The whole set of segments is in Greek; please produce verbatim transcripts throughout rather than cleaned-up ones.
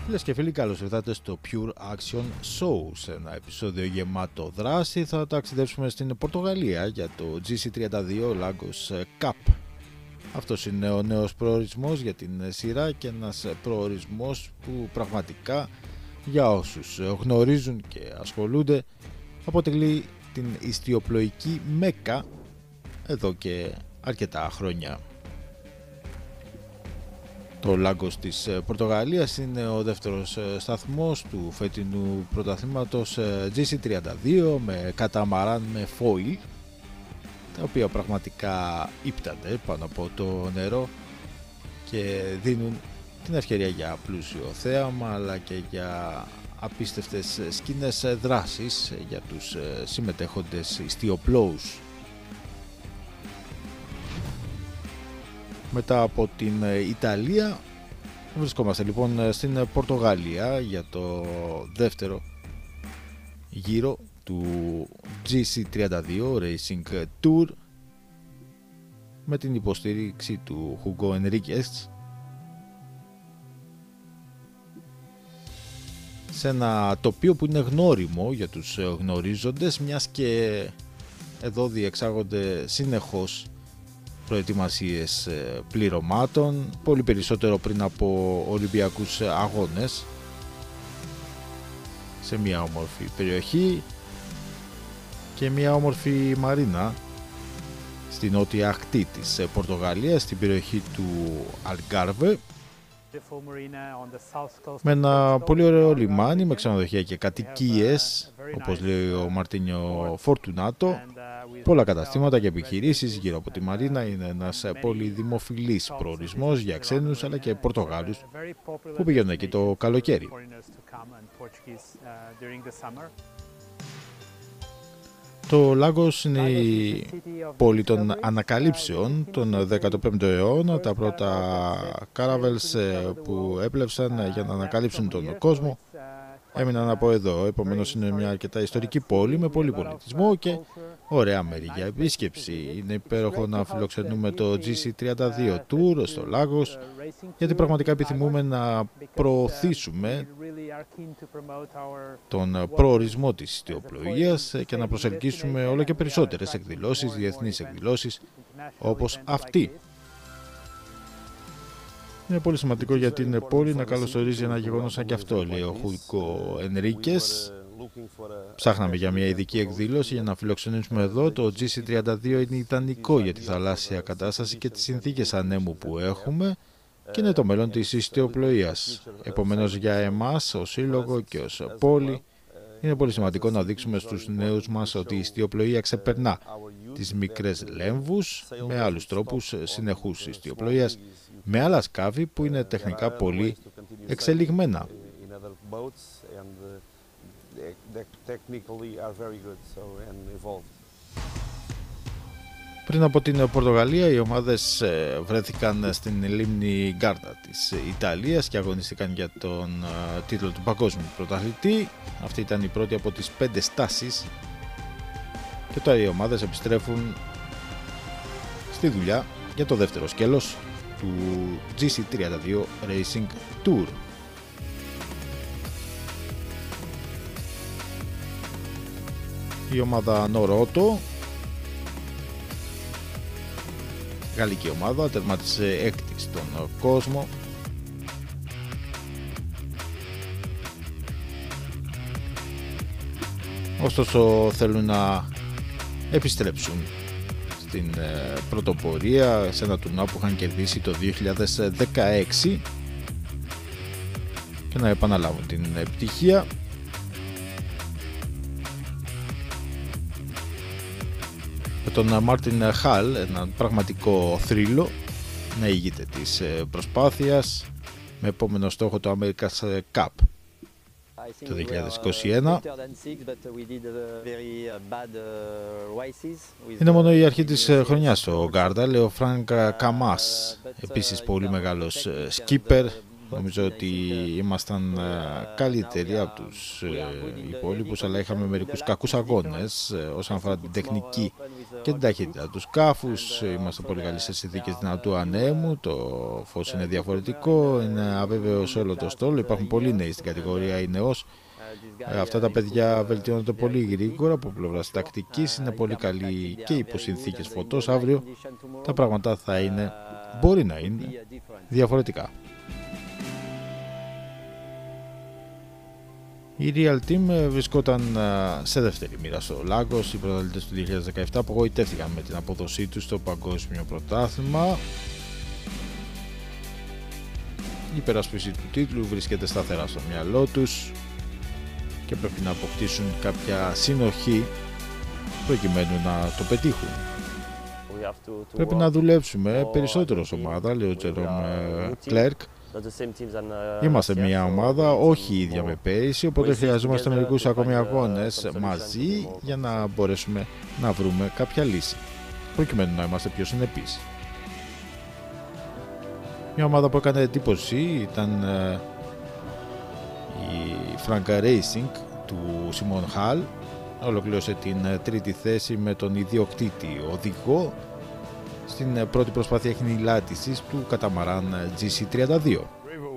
Φίλες και φίλοι, καλώς ήρθατε στο Pure Action Show, σε ένα επεισόδιο γεμάτο δράση. Θα ταξιδέψουμε στην Πορτογαλία για το τζι σι τριάντα δύο Lagos Cup. Αυτός είναι ο νέος προορισμός για την σειρά και ένας προορισμός που πραγματικά, για όσους γνωρίζουν και ασχολούνται, αποτελεί την ιστιοπλοϊκή Μέκκα εδώ και αρκετά χρόνια. Το Λάγκος της Πορτογαλίας είναι ο δεύτερος σταθμός του φετινού πρωταθλήματος τζι σι τριάντα δύο με καταμαράν με foil, τα οποία πραγματικά ύπτανται πάνω από το νερό και δίνουν την ευκαιρία για πλούσιο θέαμα αλλά και για απίστευτες σκηνές δράσης για τους συμμετέχοντες ιστιοπλόους. Μετά από την Ιταλία βρισκόμαστε λοιπόν στην Πορτογαλία για το δεύτερο γύρο του τζι σι τριάντα δύο Racing Tour με την υποστήριξη του Hugo Enriquez σε ένα τοπίο που είναι γνώριμο για τους γνωρίζοντες, μιας και εδώ διεξάγονται συνεχώς προετοιμασίες πληρωμάτων, πολύ περισσότερο πριν από Ολυμπιακούς αγώνες, σε μια όμορφη περιοχή και μια όμορφη μαρίνα στην νότια ακτή της Πορτογαλίας, στην περιοχή του Αλγκάρβε, με ένα πολύ ωραίο λιμάνι με ξενοδοχεία και κατοικίες, όπως λέει ο Μαρτίνιο Φορτουνάτο, πολλά καταστήματα και επιχειρήσεις γύρω από τη μαρίνα. Είναι ένας πολύ δημοφιλής προορισμός για ξένους αλλά και Πορτογάλους που πηγαίνουν εκεί το καλοκαίρι. Το Λάγκος είναι η πόλη των ανακαλύψεων τον δέκατο πέμπτο αιώνα. Τα πρώτα caravels που έπλευσαν για να ανακαλύψουν τον κόσμο έμειναν από εδώ. Επομένως είναι μια αρκετά ιστορική πόλη με πολύ πολιτισμό και ωραία μέρη για επίσκεψη. Είναι υπέροχο να φιλοξενούμε το τζι σι τριάντα δύο Tour στο Λάγκος, γιατί πραγματικά επιθυμούμε να προωθήσουμε τον προορισμό της ιστιοπλοείας και να προσελκύσουμε όλο και περισσότερες εκδηλώσεις, διεθνείς εκδηλώσεις όπως αυτή. Είναι πολύ σημαντικό για την πόλη να καλωσορίζει ένα γεγονός σαν και αυτό, λέει ο Χουγκό Ενρίκες. Ψάχναμε για μια ειδική εκδήλωση για να φιλοξενήσουμε εδώ. Το τζι σι τριάντα δύο είναι ιδανικό για τη θαλάσσια κατάσταση και τις συνθήκες ανέμου που έχουμε και είναι το μέλλον της ιστιοπλοείας. Επομένως για εμάς ως σύλλογο και ως πόλη είναι πολύ σημαντικό να δείξουμε στους νέους μας ότι η ιστιοπλοεία ξεπερνά τις μικρές λέμβους με άλλους τρόπους συνεχούς ιστιοπλοείας, με άλλα σκάφη που είναι τεχνικά πολύ εξελιγμένα. Πριν από την Πορτογαλία, οι ομάδες βρέθηκαν στην λίμνη Γκάρτα της Ιταλίας και αγωνίστηκαν για τον τίτλο του παγκόσμιου πρωταθλητή. Αυτή ήταν η πρώτη από τις πέντε στάσεις και τώρα οι ομάδες επιστρέφουν στη δουλειά για το δεύτερο σκέλος του τζι σι τριάντα δύο Racing Tour. Η ομάδα Νορότο, γαλλική ομάδα, τερμάτισε έκτη στον κόσμο. Ωστόσο θέλουν να επιστρέψουν στην πρωτοπορία σε ένα τουρνουά που είχαν κερδίσει το δύο χιλιάδες δεκαέξι και να επαναλάβουν την επιτυχία. Με τον Μάρτιν Χαλ, έναν πραγματικό θρύλο, να ηγείται της προσπάθειας με επόμενο στόχο το America's Cup το δύο χιλιάδες είκοσι ένα. Είναι μόνο η αρχή της χρονιάς στο Γκάρτα, λέει ο Φρανκ Καμάς, επίσης πολύ μεγάλος σκίπερ Νομίζω ότι ήμασταν καλύτεροι από τους υπόλοιπους, αλλά είχαμε μερικούς κακούς αγώνες όσον αφορά την τεχνική και την ταχύτητα του σκάφους. Είμαστε πολύ καλοί σε συνθήκες δυνατού ανέμου, το φως είναι διαφορετικό, είναι αβέβαιο σε όλο το στόλο, υπάρχουν πολλοί νέοι στην κατηγορία, η νεός. Αυτά τα παιδιά βελτιώνονται πολύ γρήγορα από πλευράς τακτικής, είναι πολύ καλοί και υπό συνθήκες φωτός. Αύριο τα πράγματα θα είναι, μπορεί να είναι, διαφορετικά. Η Real Team βρισκόταν σε δεύτερη μοίρα στο Lagos. Οι πρωταθλητές του δύο χιλιάδες δεκαεπτά απογοητεύτηκαν με την απόδοσή τους στο παγκόσμιο πρωτάθλημα. Η υπεράσπιση του τίτλου βρίσκεται σταθερά στο μυαλό τους και πρέπει να αποκτήσουν κάποια συνοχή προκειμένου να το πετύχουν. Πρέπει να δουλέψουμε περισσότερο ως ομάδα, λέει ο Τζερόμ Κλέρκ. Είμαστε μια ομάδα, όχι η ίδια με πέρυσι, οπότε χρειαζόμαστε μερικούς ακόμη αγώνες μαζί για να μπορέσουμε να βρούμε κάποια λύση, προκειμένου να είμαστε πιο συνεπείς. Μια ομάδα που έκανε εντύπωση ήταν η Franca Racing του Σιμών Χαλ. Ολοκλήρωσε την τρίτη θέση με τον ιδιοκτήτη οδηγό στην πρώτη προσπάθεια χνηλάτησης του καταμαράν τζι σι τριάντα δύο.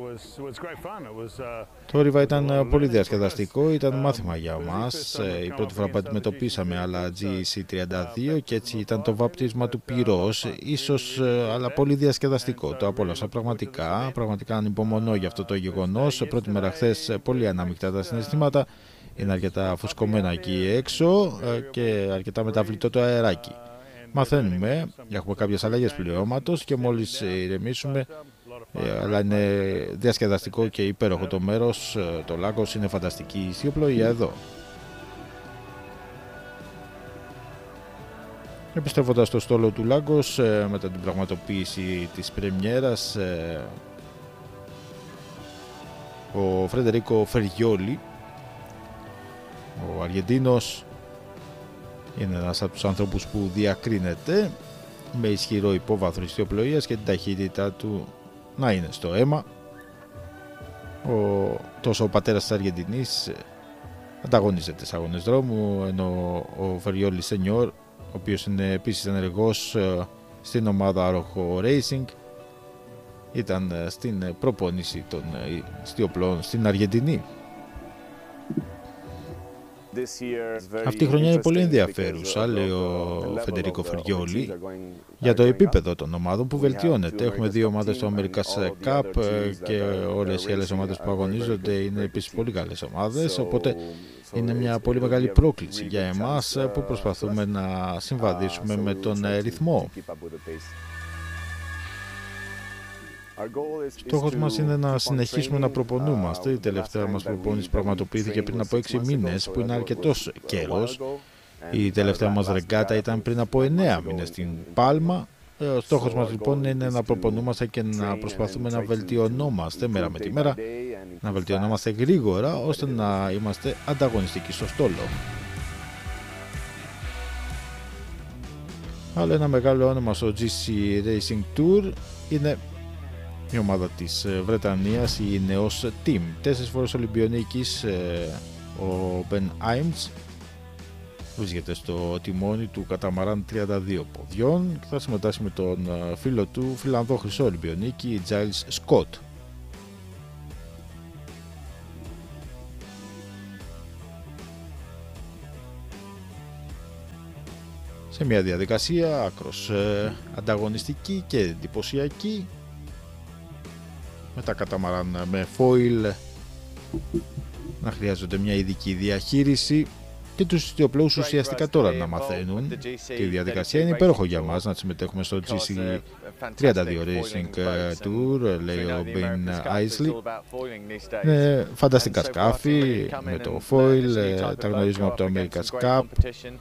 Το Ρίβα ήταν πολύ διασκεδαστικό, ήταν μάθημα για μας. Η πρώτη φορά που αντιμετωπίσαμε άλλα τζι σι τριάντα δύο και έτσι ήταν το βάπτισμα του πυρός, ίσως, αλλά πολύ διασκεδαστικό. Το απόλαυσα πραγματικά, πραγματικά ανυπομονώ για αυτό το γεγονός. Πρώτη μέρα χθες, πολύ ανάμεικτα τα συναισθήματα, είναι αρκετά φουσκωμένα εκεί έξω και αρκετά μεταβλητό το αεράκι. Μαθαίνουμε, έχουμε κάποιες αλλαγές πληρώματος και μόλις ηρεμήσουμε, αλλά είναι διασκεδαστικό και υπέροχο το μέρος, το Lagos είναι φανταστική η ιστιοπλοεία εδώ. Επιστρέφοντας στο στόλο του Lagos, μετά την πραγματοποίηση της πρεμιέρας, ο Φρεντερίκο Φεργιόλι, ο Αργεντίνος, είναι ένας από τους ανθρώπους που διακρίνεται με ισχυρό υπόβαθρο ιστιοπλοείας και την ταχύτητά του να είναι στο αίμα. Ο, τόσο ο πατέρας της Αργεντινής ανταγωνίζεται στις αγώνες δρόμου, ενώ ο Φεριόλι Σενιόρ, ο οποίος είναι επίσης ενεργός στην ομάδα Rojo Racing, ήταν στην προπόνηση των ιστιοπλών στην Αργεντινή. Αυτή η χρονιά είναι πολύ ενδιαφέρουσα, λέει ο Φεντερίκο Φεριόλι, για το επίπεδο των ομάδων που βελτιώνεται. Έχουμε δύο ομάδες στο America's Cup και όλες οι άλλες ομάδες που αγωνίζονται είναι επίσης πολύ καλές ομάδες, οπότε είναι μια πολύ μεγάλη πρόκληση για εμάς που προσπαθούμε να συμβαδίσουμε με τον ρυθμό. Στόχος μας είναι να συνεχίσουμε να προπονούμαστε. Η τελευταία μας προπόνηση πραγματοποιήθηκε πριν από έξι μήνες, που είναι αρκετός καιρός. Η τελευταία μας ρεγκάτα ήταν πριν από εννέα μήνες στην Πάλμα. Ο στόχος μας λοιπόν είναι να προπονούμαστε και να προσπαθούμε να βελτιωνόμαστε μέρα με τη μέρα, να βελτιωνόμαστε γρήγορα ώστε να είμαστε ανταγωνιστικοί στο στόλο. Άλλο ένα μεγάλο όνομα στο τζι σι Racing Tour είναι η ομάδα της Βρετανίας, η νεός Team. Τέσσερις φορές Ολυμπιονίκης, ο Ben Imes βρίσκεται στο τιμόνι του καταμαράν τριάντα δύο ποδιών και θα συμμετάσχει με τον φίλο του Φιλανδό χρυσό Ολυμπιονίκη, Giles Scott. Σε μια διαδικασία άκρος ανταγωνιστική και εντυπωσιακή, με τα καταμαράν με foil να χρειάζονται μια ειδική διαχείριση και τους ιστιοπλώους ουσιαστικά τώρα να μαθαίνουν τη διαδικασία. Είναι υπέροχο για μας να συμμετέχουμε στο τζι σι τριάντα δύο Racing Tour, λέει ο Ben Isley. Είναι φανταστικά σκάφη με το foil, τα γνωρίζουμε από το America's Cup.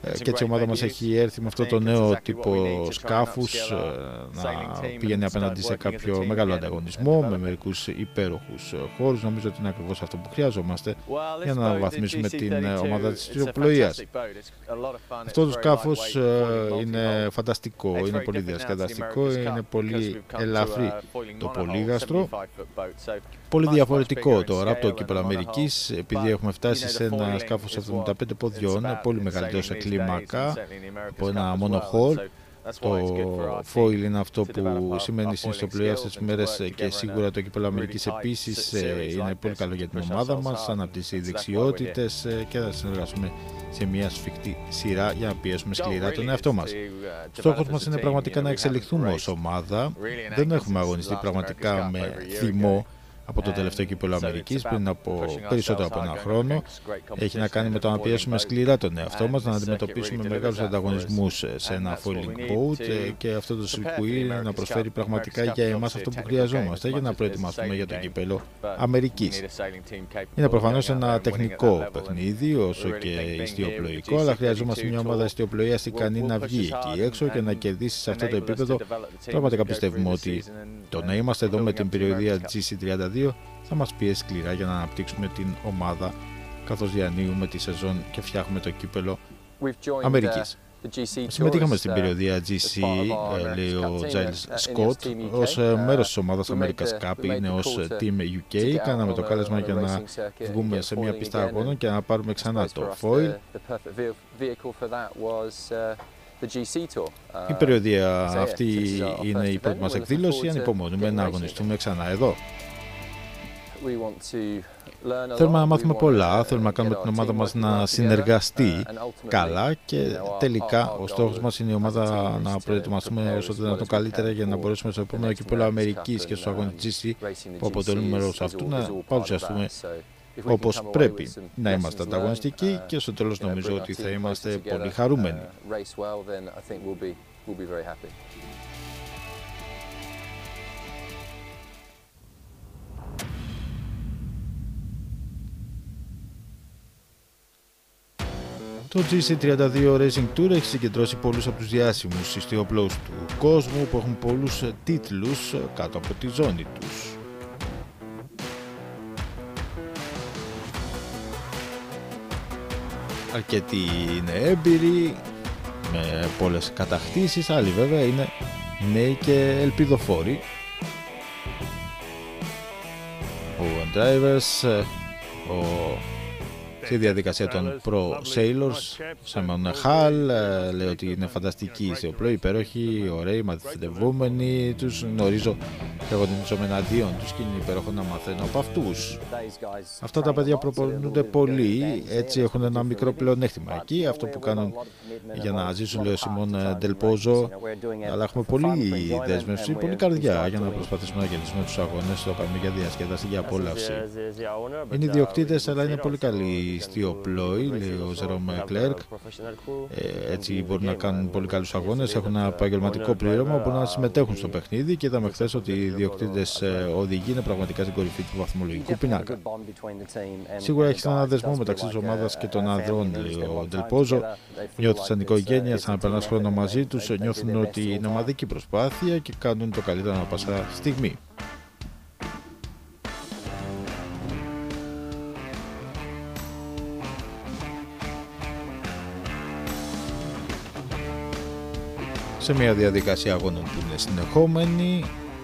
και έτσι η ομάδα μας έχει έρθει με αυτό το νέο τύπο σκάφους να πηγαίνει απέναντι σε κάποιο μεγάλο ανταγωνισμό με μερικούς υπέροχους χώρους. Νομίζω ότι είναι ακριβώς αυτό που χρειαζόμαστε για να αναβαθμίσουμε την ομάδα της ναυσιπλοείας. Αυτό το σκάφος είναι φανταστικό, είναι πολύ διασκεδαστικό, είναι πολύ ελαφρύ το πολύγαστρο, πολύ διαφορετικό τώρα από το κύπελλο Αμερικής, επειδή έχουμε φτάσει σε ένα σκάφος εβδομήντα πέντε ποδιών, πολύ μεγαλύτερο σε κλίμακα από ένα μόνο χολ. Το foil είναι αυτό που σημαίνει στην ιστοπλοεία αυτές τις μέρες και σίγουρα το κύπελλο Αμερικής επίσης είναι πολύ καλό για την ομάδα μας, αναπτύσσει δεξιότητες και θα συνεργαστούμε σε μια σφιχτή σειρά για να πιέσουμε σκληρά τον εαυτό μας. Στόχος μας είναι πραγματικά να εξελιχθούμε ως ομάδα. Δεν έχουμε αγωνιστεί πραγματικά με θυμό από το τελευταίο κύπελλο Αμερικής πριν από περισσότερο από ένα χρόνο. Έχει να κάνει με το να πιέσουμε σκληρά τον εαυτό μας, να αντιμετωπίσουμε μεγάλους ανταγωνισμούς σε ένα foiling boat και αυτό το σιρκουί να προσφέρει πραγματικά για εμάς αυτό που χρειαζόμαστε για να προετοιμαστούμε για το κύπελλο Αμερικής. Είναι προφανώς ένα τεχνικό παιχνίδι όσο και ιστιοπλοϊκό, αλλά χρειαζόμαστε μια ομάδα ιστιοπλοείας ικανή να βγει εκεί έξω και να κερδίσει σε αυτό το επίπεδο. Πραγματικά πιστεύουμε ότι το να είμαστε εδώ με την περιοδία τζι σι τριάντα δύο θα μας πιέσει σκληρά για να αναπτύξουμε την ομάδα καθώς διανύουμε τη σεζόν και φτιάχνουμε το κύπελλο Αμερικής. Συμμετείχαμε στην περιοδία τζι σι, λέει ο Giles Scott, ως μέρος της ομάδας America's Cup, είναι ως Team γιου κέι. Κάναμε το κάλεσμα για να βγούμε σε μια πίστα αγώνων και να πάρουμε ξανά το foil. Η περιοδία αυτή είναι η πρώτη μας εκδήλωση, ανυπομονούμε να αγωνιστούμε ξανά εδώ. Θέλουμε να μάθουμε πολλά, θέλουμε να κάνουμε την ομάδα μας να συνεργαστεί καλά και τελικά ο στόχος μας είναι η ομάδα να προετοιμαστούμε όσο το δυνατόν καλύτερα για να μπορέσουμε στο επόμενο κύπελλο Αμερικής και στους αγώνες τζι σι που αποτελούν μέρος αυτού να παρουσιαστούμε όπως πρέπει, να είμαστε ανταγωνιστικοί και στο τέλος νομίζω ότι θα είμαστε πολύ χαρούμενοι. Το τζι σι τριάντα δύο Racing Tour έχει συγκεντρώσει πολλούς από τους διάσημους ιστιοπλόους του κόσμου που έχουν πολλούς τίτλους κάτω από τη ζώνη τους. Αρκετοί είναι έμπειροι, με πολλές κατακτήσεις, άλλοι βέβαια είναι νέοι και ελπιδοφόροι. Ο drivers, ο στη διαδικασία των Pro Sailors, Simon Hall λέει ότι είναι φανταστικοί ιστιοπλόοι, υπέροχοι, ωραίοι, μαθητευόμενοι, τους γνωρίζω και εγώ την εναντίον τους και είναι υπέροχο να μαθαίνω από αυτούς. Αυτά τα παιδιά προπονούνται πολύ, έτσι έχουν ένα μικρό πλεονέκτημα εκεί, αυτό που κάνουν για να ζήσουν, λέει ο Σιμών Ντελπόζο, αλλά έχουμε πολύ δέσμευση, πολύ καρδιά για να προσπαθήσουμε να κερδίσουμε τους αγώνες, το κάνουμε για διασκέδαση, για απόλαυση. Είναι ιδιοκτήτες, αλλά είναι πολύ καλοί ιστιοπλόοι, λέει ο Ζερόμ Κλέρκ. Ε, έτσι μπορούν να κάνουν πολύ καλούς αγώνες, έχουν ένα επαγγελματικό πλήρωμα, μπορούν να συμμετέχουν στο παιχνίδι και είδαμε χθες ότι οι ιδιοκτήτες οδηγοί είναι πραγματικά στην κορυφή του βαθμολογικού πινάκα. Σίγουρα έχει έναν δεσμό μεταξύ της ομάδας και των ανδρών, λέει ο Ντελπόζο. Νιώθουν σαν οικογένεια, σαν να περνάς χρόνο μαζί τους, νιώθουν ότι είναι ομαδική προσπάθεια και κάνουν το καλύτερο ανά πάσα στιγμή. Σε μια διαδικασία αγώνων που είναι συνεχόμενη,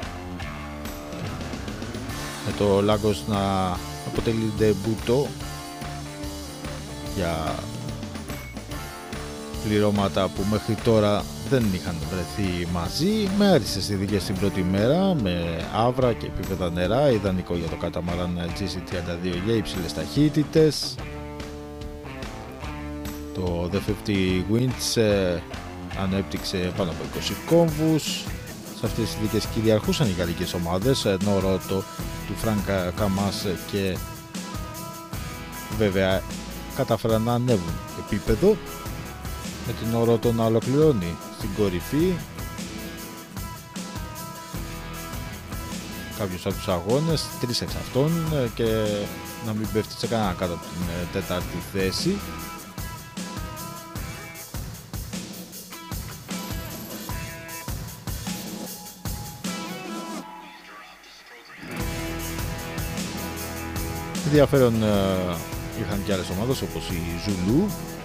με το Lagos να αποτελεί ντεμπούτο για πληρώματα που μέχρι τώρα δεν είχαν βρεθεί μαζί, με άριστες ειδικές στην πρώτη μέρα, με άβρα και επίπεδα νερά, ιδανικό για το καταμαράν τζι σι τριάντα δύο για υψηλές ταχύτητες. Το The πενήντα Winds ανέπτυξε πάνω από είκοσι κόμβους. Σε αυτές τις ειδικές κυριαρχούσαν οι γαλλικές ομάδες, Νορότο του Φρανκ Καμάς και βέβαια κατάφεραν να ανέβουν επίπεδο, με την Νορότο να ολοκληρώνει στην κορυφή κάποιους από τους αγώνες, τρεις εξ αυτών, και να μην πέφτει σε κανένα κάτω από την τέταρτη θέση. Ενδιαφέρον είχαν και άλλες ομάδες όπως η Ζουλού,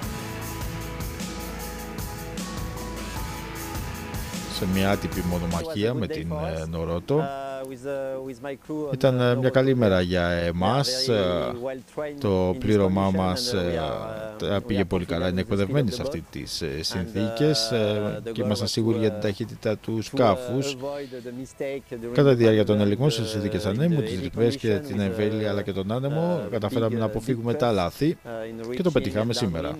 σε μια άτυπη μονομαχία με την Νορότο. Ήταν μια καλή μέρα για εμάς. Το πλήρωμά μας πήγε πολύ καλά. Είναι εκπαιδευμένοι σε αυτές τις συνθήκες και ήμασταν σίγουροι για την ταχύτητα του σκάφους. Κατά τη διάρκεια των ελιγμών στις συνθήκες ανέμου, τις ρυθμές και την εμβέλεια αλλά και τον άνεμο, καταφέραμε να αποφύγουμε τα λάθη και το πετύχαμε σήμερα.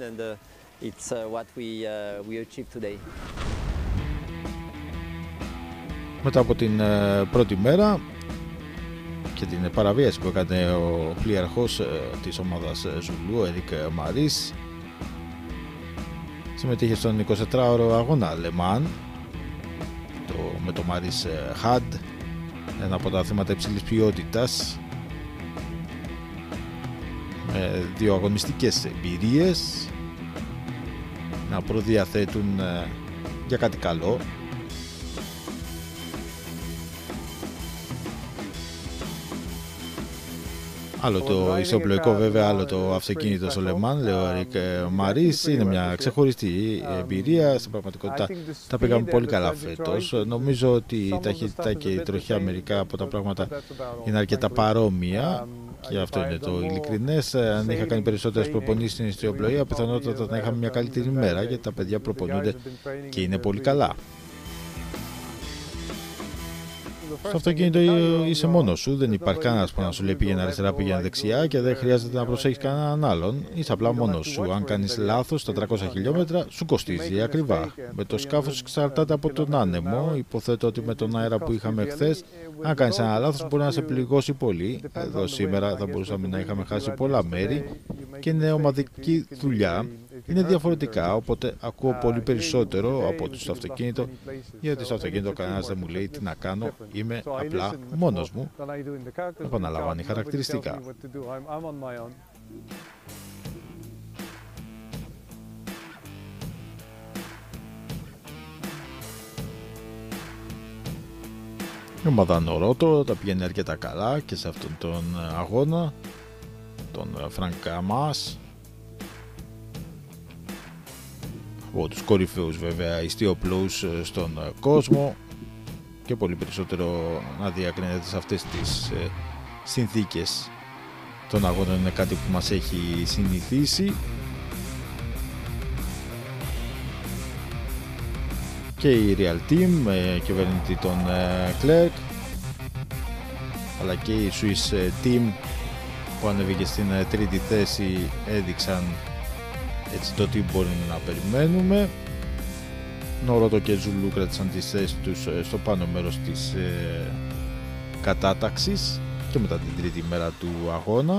Μετά από την ε, πρώτη μέρα και την παραβίαση που έκανε ο πλοίαρχος ε, της ομάδας Ζουλού, ο Ερικ Μαρίς, συμμετείχε στον εικοσιτετράωρο αγώνα Λεμάν το, με το Μαρίς Χαντ, ένα από τα θέματα υψηλής ποιότητας, με δύο αγωνιστικές εμπειρίες να προδιαθέτουν ε, για κάτι καλό. Άλλο το ισοπλοϊκό βέβαια, άλλο το αυτοκίνητο στο Λεμάν, λέει ο Ερικ Μαρίς. Είναι μια ξεχωριστή εμπειρία. Στην πραγματικότητα τα πήγαμε πολύ καλά φέτος. Νομίζω ότι η ταχύτητα και η τροχιά μερικά από τα πράγματα είναι αρκετά παρόμοια και αυτό είναι το ειλικρινές. Αν είχα κάνει περισσότερες προπονήσεις στην ιστιοπλοεία, πιθανότατα να είχαμε μια καλύτερη μέρα, γιατί τα παιδιά προπονούνται και είναι πολύ καλά. Στο αυτοκίνητο είσαι μόνος σου, δεν υπάρχει κανένας που να σου λέει πήγαινε αριστερά, πήγαινε δεξιά και δεν χρειάζεται να προσέχεις κανέναν άλλον. Είσαι απλά μόνος σου. Αν κάνεις λάθος στα τριακόσια χιλιόμετρα, σου κοστίζει ακριβά. Με το σκάφος εξαρτάται από τον άνεμο. Υποθέτω ότι με τον αέρα που είχαμε χθες, αν κάνεις ένα λάθος, μπορεί να σε πληγώσει πολύ. Εδώ σήμερα θα μπορούσαμε να είχαμε χάσει πολλά μέρη και είναι ομαδική δουλειά. Είναι διαφορετικά, οπότε ακούω πολύ περισσότερο από ότι στο αυτοκίνητο, γιατί στο αυτοκίνητο κανένας δεν μου λέει τι να κάνω, είμαι απλά μόνος μου. Επαναλαμβάνει χαρακτηριστικά. Η ομάδα Νορότο τα πηγαίνει αρκετά καλά και σε αυτόν τον αγώνα, τον Φρανκ Μας, από τους κορυφαίους βέβαια ιστιοπλοούς στον κόσμο και πολύ περισσότερο να διακρίνεται σε αυτές τις ε, συνθήκες των αγώνων. Είναι κάτι που μας έχει συνηθίσει και η Real Team, ε, κυβερνητή των ε, Clerk, αλλά και η Swiss Team που ανέβηκε στην ε, τρίτη θέση, έδειξαν έτσι το τι μπορεί να περιμένουμε. Νορότο και Ζουλού κράτησαν τις θέσεις τους στο πάνω μέρος της ε, κατάταξης και μετά την τρίτη μέρα του αγώνα.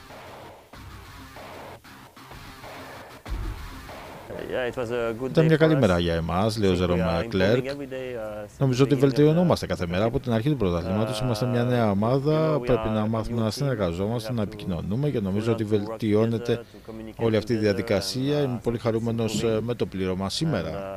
Ήταν μια καλή μέρα για εμάς, λέει ο Ζερόμ Κλέρκ. Νομίζω ότι βελτιωνόμαστε κάθε μέρα. Από την αρχή του πρωταθλήματος είμαστε μια νέα ομάδα. Πρέπει να μάθουμε να συνεργαζόμαστε, να επικοινωνούμε και νομίζω ότι βελτιώνεται όλη αυτή η διαδικασία. Είμαι πολύ χαρούμενος με το πλήρωμα σήμερα.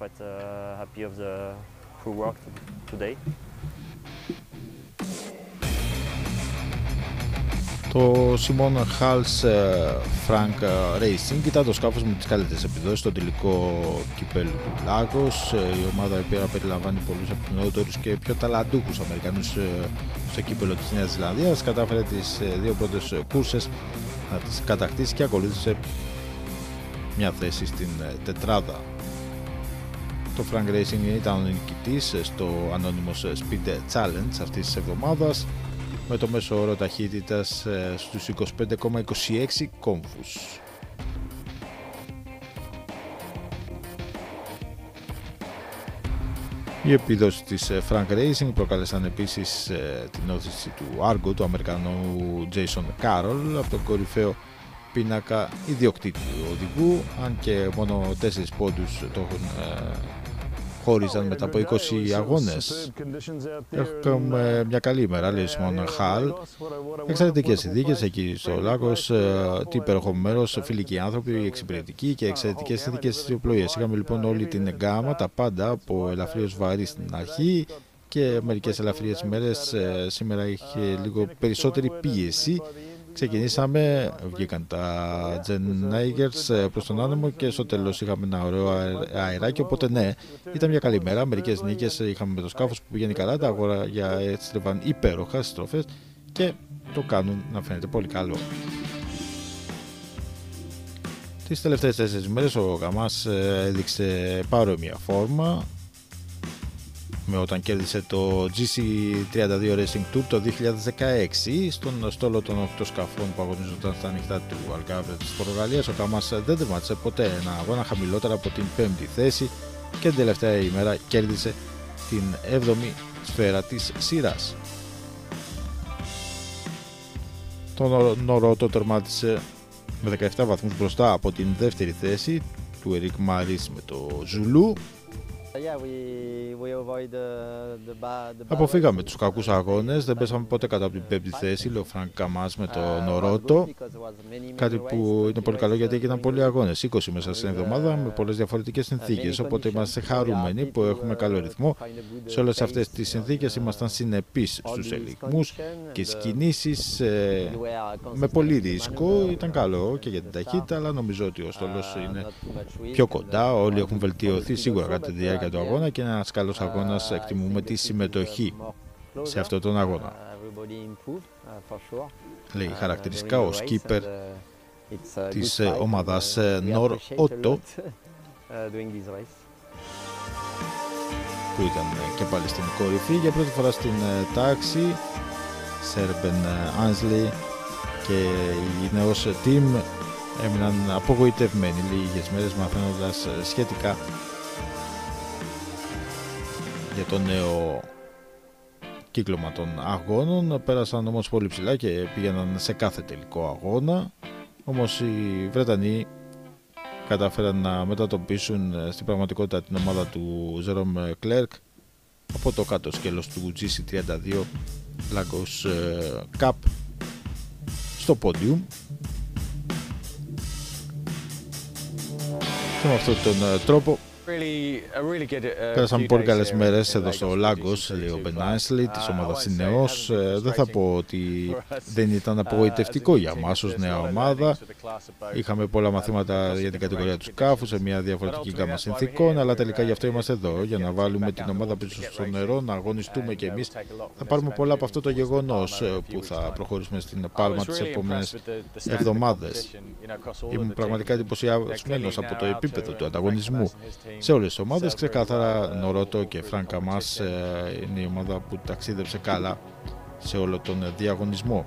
Το Simon Hals Frank Racing ήταν το σκάφος με τις καλύτερες επιδόσεις στο τελικό κυπέλλου του Λάγος. Η ομάδα η οποία περιλαμβάνει πολλούς από τους νεότερους και πιο ταλαντούχους Αμερικανούς στο κύπελλο της Νέας Ζηλανδίας. Κατάφερε τις δύο πρώτες κούρσες να τις κατακτήσει και ακολούθησε μια θέση στην τετράδα. Το Frank Racing ήταν ο νικητής στο Anonymous Speed Challenge αυτής της εβδομάδας, με το μέσο όρο ταχύτητας στους είκοσι πέντε κόμμα είκοσι έξι κόμβους. Οι επιδόσεις της Frank Racing προκάλεσαν επίσης την όθηση του Argo, του Αμερικανού Jason Carroll, από τον κορυφαίο πίνακα ιδιοκτήτη του οδηγού, αν και μόνο τέσσερις πόντους το έχουν χώριζαν μετά από είκοσι αγώνες. Έχουμε μια καλή ημέρα, λέει ο Σιμών Χαλ. Εξαιρετικές συνθήκες εκεί στο Λάγος, τι υπέροχο μέρος, φιλικοί άνθρωποι, εξυπηρετικοί και εξαιρετικές συνθήκες στις πλοίες. Είχαμε λοιπόν όλη την γκάμα, τα πάντα, από ελαφρίως βαρύ στην αρχή και μερικές ελαφριές μέρες. Σήμερα είχε λίγο περισσότερη πίεση Ξεκινήσαμε, βγήκαν τα Gen Nigers προς τον άνεμο και στο τέλος είχαμε ένα ωραίο αεράκι, οπότε ναι, ήταν μια καλή μέρα, μερικές νίκες είχαμε με το σκάφος που πηγαίνει καλά, τα αγόρια έστρεβαν υπέροχα στις στροφές και το κάνουν να φαίνεται πολύ καλό. Τις τελευταίες τέσσερις μέρες ο Καμάς έδειξε παρόμοια φόρμα με όταν κέρδισε το τζι σι τριάντα δύο Racing Tour το δύο χιλιάδες δεκαέξι στον στόλο των οκτώ σκαφών που αγωνίζονταν στα ανοιχτά του Algarve της Πορτογαλίας. Ο Καμάς δεν τερμάτισε ποτέ ένα αγώνα χαμηλότερα από την πέμπτη θέση και την τελευταία ημέρα κέρδισε την έβδομη σφαίρα της σειράς. Το Νορότο τερμάτισε με δεκαεπτά βαθμούς μπροστά από την δεύτερη θέση του Ερικ Μαρίς με το Ζουλού. Αποφύγαμε τους κακούς αγώνες, δεν πέσαμε ποτέ κάτω από την πέμπτη θέση, λέει ο Φρανκ Καμάς με το Νορότο. Κάτι που είναι πολύ καλό γιατί έγιναν πολλοί αγώνες, είκοσι μέσα στην εβδομάδα με πολλές διαφορετικές συνθήκες. Οπότε είμαστε χαρούμενοι που έχουμε καλό ρυθμό. Σε όλες αυτές τις συνθήκες ήμασταν συνεπείς στους ελιγμούς και στις κινήσεις ε, με πολύ ρίσκο. Ήταν καλό και για την ταχύτητα, αλλά νομίζω ότι ο στόλος είναι πιο κοντά. Όλοι έχουν βελτιωθεί σίγουρα κατά τη διάρκεια του αγώνα και είναι ένας καλός αγώνας. Εκτιμούμε τη συμμετοχή σε αυτόν τον αγώνα. Λέει χαρακτηριστικά ο σκίπερ της ομάδας Νορότο που ήταν και πάλι στην κορυφή για πρώτη φορά στην τάξη. Σέρμπεν Άνσλι και η νέος team έμειναν απογοητευμένοι λίγες μέρες μαθαίνοντας σχετικά για το νέο κύκλωμα των αγώνων. Πέρασαν όμως πολύ ψηλά και πήγαιναν σε κάθε τελικό αγώνα. Όμως οι Βρετανοί κατάφεραν να μετατοπίσουν στην πραγματικότητα την ομάδα του Ζερόμ Κλέρκ από το κάτω σκέλος του τζι σι τριάντα δύο Lagos Cup στο πόντιουμ. Και με αυτόν τον τρόπο πέρασαμε πολύ καλές μέρες εδώ στο Lagos, λέει ο Ben Ainslie της ομάδας Νέος. Δεν θα πω ότι δεν ήταν απογοητευτικό για μας ως νέα ομάδα. Είχαμε πολλά μαθήματα για την κατηγορία του σκάφου σε μια διαφορετική γκάμα συνθήκων, αλλά τελικά γι' αυτό είμαστε εδώ, για να βάλουμε την ομάδα πίσω στο νερό, να αγωνιστούμε και εμείς. Θα πάρουμε πολλά από αυτό το γεγονός που θα προχωρήσουμε στην Πάλμα τις επόμενες εβδομάδες. Ήμουν πραγματικά εντυπωσιασμένος από το επίπεδο του ανταγωνισμού σε όλες τις ομάδες. Ξεκάθαρα Νορότο και Φρανκ Καμάς είναι η ομάδα που ταξίδεψε καλά σε όλο τον διαγωνισμό.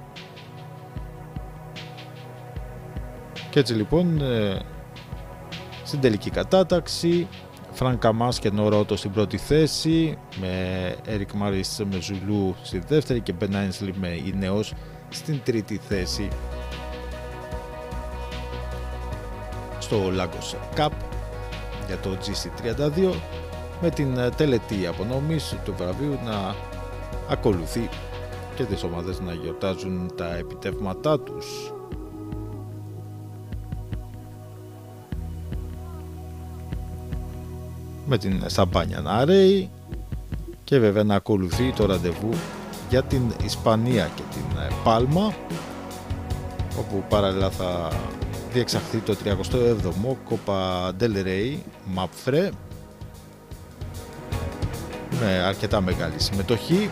Και έτσι λοιπόν στην τελική κατάταξη Φρανκ Καμάς και Νορότο στην πρώτη θέση, με Ερικ Μαρίς με Ζουλού στη δεύτερη και Ben Ainslie με η Νέος στην τρίτη θέση στο Lagos Cup για το τζι σι τριάντα δύο, με την τελετή απονομής του βραβείου να ακολουθεί και τις ομάδες να γιορτάζουν τα επιτεύγματά τους. Με την σαμπάνια να ρέει και βέβαια να ακολουθεί το ραντεβού για την Ισπανία και την Πάλμα, όπου παράλληλα θα διεξαχθεί το τριακοστό έβδομο Copa del Rey Mapfre με αρκετά μεγάλη συμμετοχή.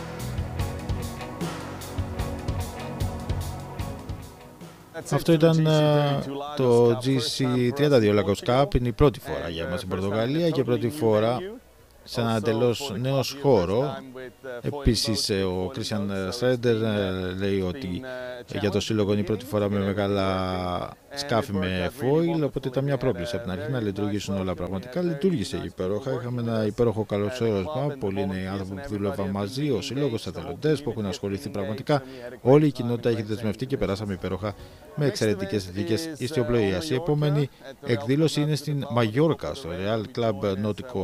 Αυτό ήταν το τζι σι τριάντα δύο Lagos Cup. Είναι η πρώτη φορά για μας στην Πορτογαλία και πρώτη φορά σε ένα εντελώς νέο χώρο. Επίσης ο Κρίστιαν Στρέντερ λέει ότι για το σύλλογο είναι η πρώτη φορά με μεγάλα σκάφη με foil, οπότε ήταν μια πρόκληση από την αρχή να λειτουργήσουν όλα πραγματικά. Λειτουργήσε υπέροχα, είχαμε ένα υπέροχο καλωσόρισμα, πολλοί είναι οι άνθρωποι που δούλευαν μαζί, ο σύλλογος, οι εθελοντές που έχουν ασχοληθεί πραγματικά. Όλη η κοινότητα έχει δεσμευτεί και περάσαμε υπέροχα με εξαιρετικές συνθήκες ιστιοπλοείας. Η επόμενη εκδήλωση είναι στην Μαγιόρκα, στο Real Club Nautico